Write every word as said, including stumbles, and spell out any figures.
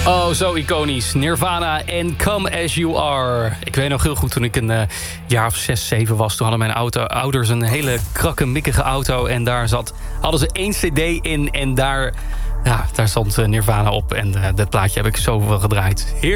Oh, zo iconisch. Nirvana en Come As You Are. Ik weet nog heel goed, toen ik een uh, jaar of zes, zeven was... toen hadden mijn auto, ouders een hele krakkemikkige auto... en daar zat, hadden ze één cd in en daar, ja, daar stond Nirvana op. En uh, dat plaatje heb ik zoveel gedraaid. Heerlijk.